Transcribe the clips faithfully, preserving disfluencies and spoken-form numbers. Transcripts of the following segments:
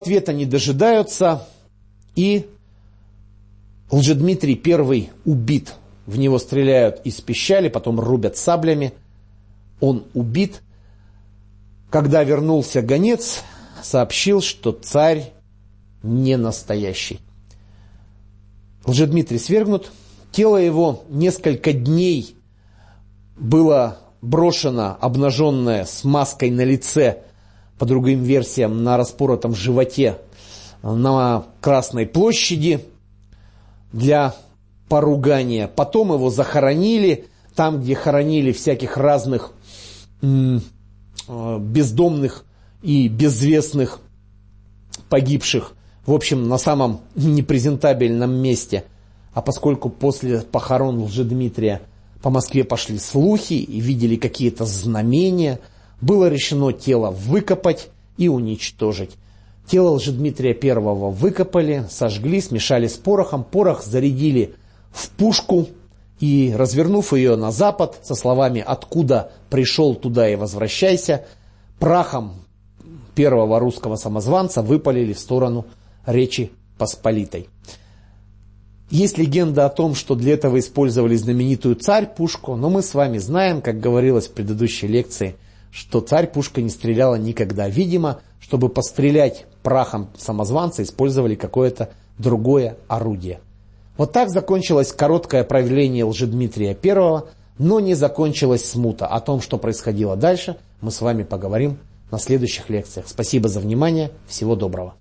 Ответа не дожидаются, и Лжедмитрий Первый убит. В него стреляют из пищали, потом рубят саблями. Он убит. Когда вернулся гонец, сообщил, что царь не настоящий. Лжедмитрий свергнут. Тело его несколько дней было брошено, обнаженное, с маской на лице, по другим версиям, на распоротом животе, на Красной площади для поругания. Потом его захоронили там, где хоронили всяких разных м- бездомных и безвестных погибших. В общем, на самом непрезентабельном месте. А поскольку после похорон Лжедмитрия по Москве пошли слухи и видели какие-то знамения, было решено тело выкопать и уничтожить. Тело Лжедмитрия Первого выкопали, сожгли, смешали с порохом. Порох зарядили в пушку и, развернув ее на запад со словами «Откуда пришел, туда и возвращайся», прахом первого русского самозванца выпалили в сторону Речи Посполитой. Есть легенда о том, что для этого использовали знаменитую царь-пушку, но мы с вами знаем, как говорилось в предыдущей лекции, что царь-пушка не стреляла никогда. Видимо, чтобы пострелять прахом самозванца, использовали какое-то другое орудие. Вот так закончилось короткое правление Лжедмитрия Первого, но не закончилась смута. О том, что происходило дальше, мы с вами поговорим на следующих лекциях. Спасибо за внимание. Всего доброго.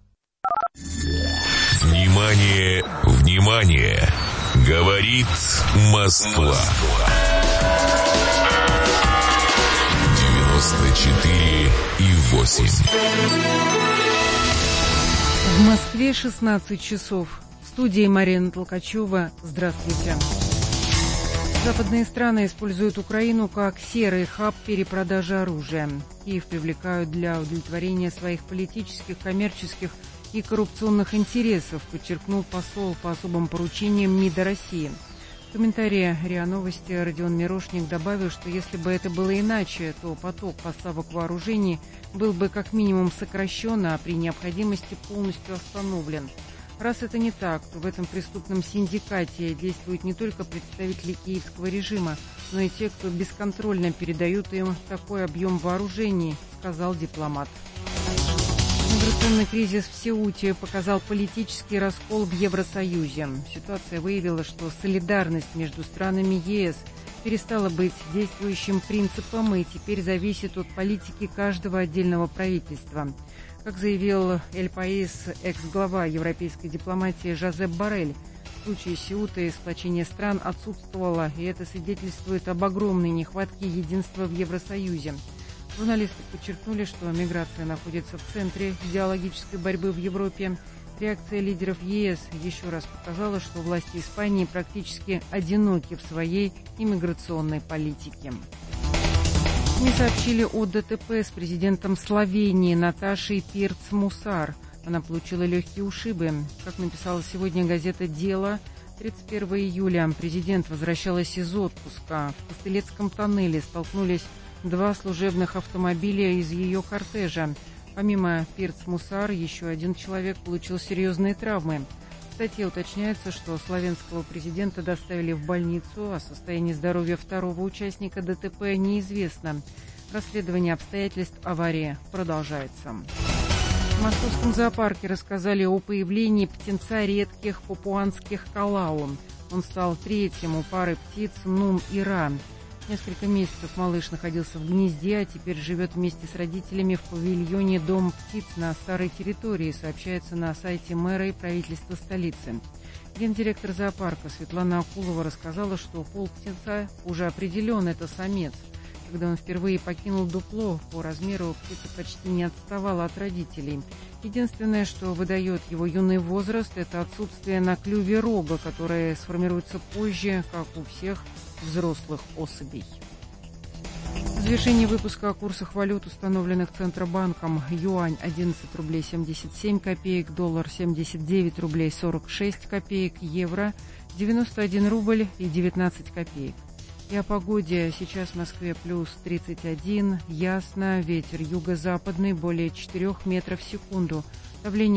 Внимание, внимание! Говорит Москва. девяносто четыре и восемь. В Москве шестнадцать часов. В студии Марина Толкачева. Здравствуйте. Западные страны используют Украину как серый хаб перепродажи оружия. Киев привлекают для удовлетворения своих политических, коммерческих и коррупционных интересов, подчеркнул посол по особым поручениям МИДа России. В комментарии РИА Новости Родион Мирошник добавил, что если бы это было иначе, то поток поставок вооружений был бы как минимум сокращен, а при необходимости полностью остановлен. Раз это не так, то в этом преступном синдикате действуют не только представители киевского режима, но и те, кто бесконтрольно передают им такой объем вооружений, сказал дипломат. Миграционный кризис в Сеуте показал политический раскол в Евросоюзе. Ситуация выявила, что солидарность между странами ЕС перестала быть действующим принципом и теперь зависит от политики каждого отдельного правительства. Как заявил Эль Паис, экс-глава европейской дипломатии Жозеп Боррель, в случае Сеута сплочение стран отсутствовало, и это свидетельствует об огромной нехватке единства в Евросоюзе. Журналисты подчеркнули, что миграция находится в центре идеологической борьбы в Европе. Реакция лидеров ЕС еще раз показала, что власти Испании практически одиноки в своей иммиграционной политике. СМИ сообщили о ДТП с президентом Словении Наташей Пирц-Мусар. Она получила легкие ушибы. Как написала сегодня газета «Дело», тридцать первого июля президент возвращалась из отпуска. В Костылецком тоннеле столкнулись два служебных автомобиля из ее кортежа. Помимо Пирц-Мусар, еще один человек получил серьезные травмы. В статье уточняется, что словенского президента доставили в больницу, а состояние здоровья второго участника ДТП неизвестно. Расследование обстоятельств аварии продолжается. В московском зоопарке рассказали о появлении птенца редких папуанских калау. Он стал третьим у пары птиц Нун и Ра. Несколько месяцев малыш находился в гнезде, а теперь живет вместе с родителями в павильоне «Дом птиц» на старой территории, сообщается на сайте мэра и правительства столицы. Гендиректор зоопарка Светлана Акулова рассказала, что пол птенца уже определен, это самец. Когда он впервые покинул дупло, по размеру птица почти не отставала от родителей. Единственное, что выдает его юный возраст, это отсутствие на клюве рога, которое сформируется позже, как у всех взрослых особей. В завершении выпуска о курсах валют, установленных Центробанком: юань одиннадцать рублей семьдесят семь копеек, доллар семьдесят девять рублей сорок шесть копеек, евро девяносто один рубль и девятнадцать копеек. И о погоде. Сейчас в Москве плюс тридцать один, ясно, ветер юго-западный более четырех метров в секунду. Давление